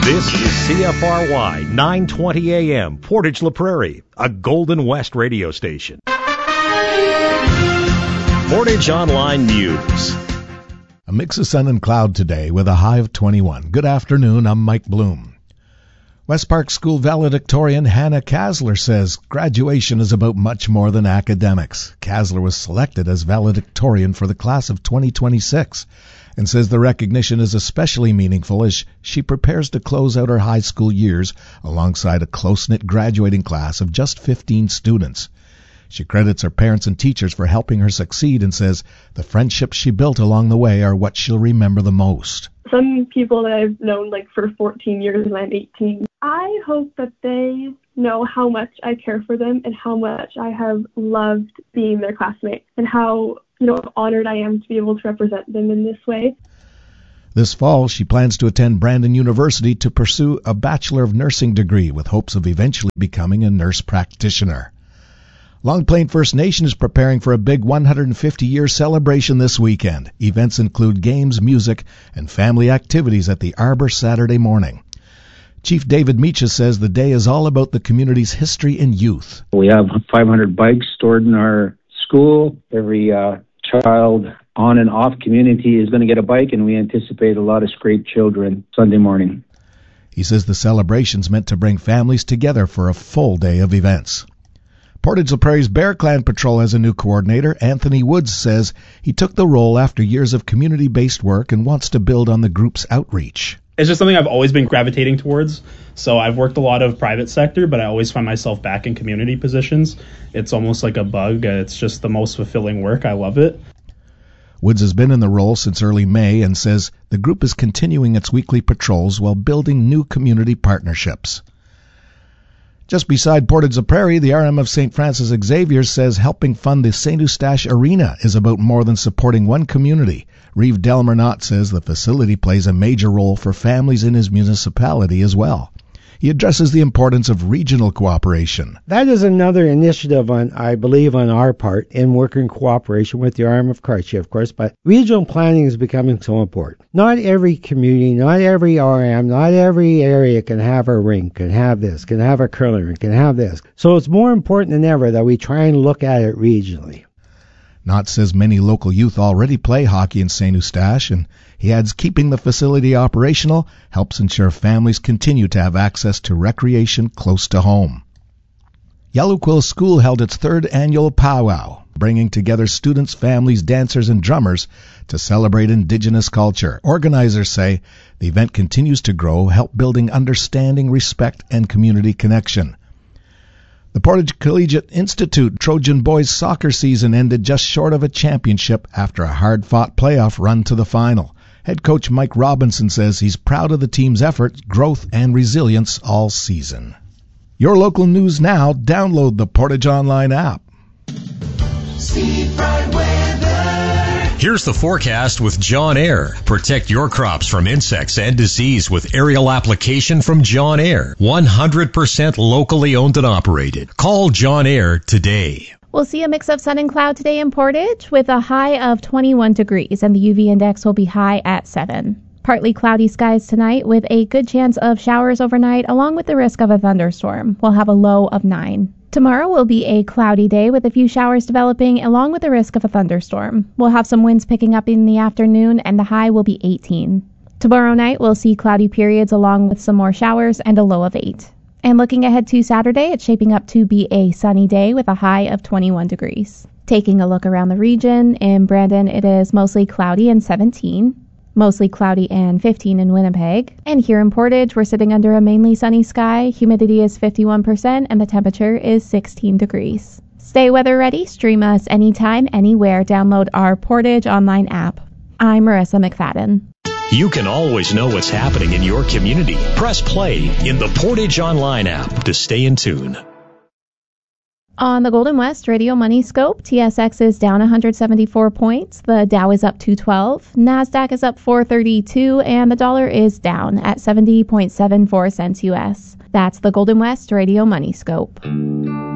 This is CFRY 920 AM, Portage La Prairie, a Golden West radio station. Portage Online News. A mix of sun and cloud today with a high of 21. Good afternoon, I'm Mike Bloom. West Park School valedictorian Hannah Kasler says graduation is about much more than academics. Kasler was selected as valedictorian for the class of 2026 and says the recognition is especially meaningful as she prepares to close out her high school years alongside a close-knit graduating class of just 15 students. She credits her parents and teachers for helping her succeed and says the friendships she built along the way are what she'll remember the most. Some people that I've known for 14 years and I'm 18, I hope that they know how much I care for them and how much I have loved being their classmate and how, honored I am to be able to represent them in this way. This fall, she plans to attend Brandon University to pursue a Bachelor of Nursing degree with hopes of eventually becoming a nurse practitioner. Long Plain First Nation is preparing for a big 150-year celebration this weekend. Events include games, music, and family activities at the Arbor Saturday morning. Chief David Meaches says the day is all about the community's history and youth. We have 500 bikes stored in our school. Every child on and off community is going to get a bike, and we anticipate a lot of scraped children Sunday morning. He says the celebration's meant to bring families together for a full day of events. Portage La Prairie's Bear Clan Patrol has a new coordinator. Anthony Woods says he took the role after years of community-based work and wants to build on the group's outreach. It's just something I've always been gravitating towards. So I've worked a lot of private sector, but I always find myself back in community positions. It's almost like a bug. It's just the most fulfilling work. I love it. Woods has been in the role since early May and says the group is continuing its weekly patrols while building new community partnerships. Just beside Portage La Prairie, the RM of St. Francis Xavier says helping fund the St. Eustache Arena is about more than supporting one community. Reeve Delmernot says the facility plays a major role for families in his municipality as well. He addresses the importance of regional cooperation. That is another initiative, I believe, on our part in working cooperation with the RM of Cartier, of course, but regional planning is becoming so important. Not every community, not every RM, not every area can have a rink, can have this, can have a curling rink, can have this. So it's more important than ever that we try and look at it regionally. Knott says many local youth already play hockey in St. Eustache, and he adds keeping the facility operational helps ensure families continue to have access to recreation close to home. Yellow Quill School held its third annual powwow, bringing together students, families, dancers, and drummers to celebrate Indigenous culture. Organizers say the event continues to grow, help building understanding, respect, and community connection. The Portage Collegiate Institute Trojan boys soccer season ended just short of a championship after a hard-fought playoff run to the final. Head coach Mike Robinson says he's proud of the team's effort, growth, and resilience all season. Your local news now. Download the Portage Online app. Seafront weather. Here's the forecast with John Air. Protect your crops from insects and disease with aerial application from John Air. 100% locally owned and operated. Call John Air today. We'll see a mix of sun and cloud today in Portage with a high of 21 degrees, and the UV index will be high at 7. Partly cloudy skies tonight with a good chance of showers overnight, along with the risk of a thunderstorm. We'll have a low of 9. Tomorrow will be a cloudy day with a few showers developing, along with the risk of a thunderstorm. We'll have some winds picking up in the afternoon, and the high will be 18. Tomorrow night, we'll see cloudy periods along with some more showers and a low of 8. And looking ahead to Saturday, it's shaping up to be a sunny day with a high of 21 degrees. Taking a look around the region, in Brandon, it is mostly cloudy and 17. Mostly cloudy and 15 in Winnipeg. And here in Portage, we're sitting under a mainly sunny sky. Humidity is 51% and the temperature is 16 degrees. Stay weather ready. Stream us anytime, anywhere. Download our Portage Online app. I'm Marissa McFadden. You can always know what's happening in your community. Press play in the Portage Online app to stay in tune. On the Golden West Radio Money Scope, TSX is down 174 points. The Dow is up 212. NASDAQ is up 432, and the dollar is down at 70.74 cents U.S. That's the Golden West Radio Money Scope.